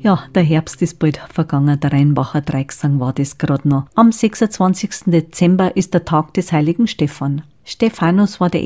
Ja, der Herbst ist bald vergangen, der Rheinbacher Dreigesang war das gerade noch. Am 26. Dezember ist der Tag des heiligen Stephan. Stephanus war der